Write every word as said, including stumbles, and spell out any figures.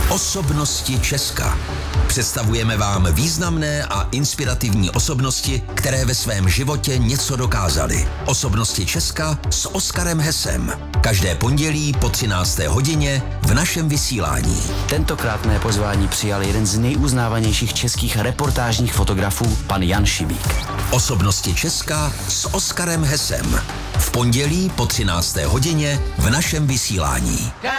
Osobnosti Česka. Představujeme vám významné a inspirativní osobnosti, které ve svém životě něco dokázaly. Osobnosti Česka s Oskarem Hesem. Každé pondělí po třinácté hodině v našem vysílání. Tentokrát mé pozvání přijal jeden z nejuznávanějších českých reportážních fotografů, pan Jan Šibík. Osobnosti Česka s Oskarem Hesem. V pondělí po třinácté hodině v našem vysílání.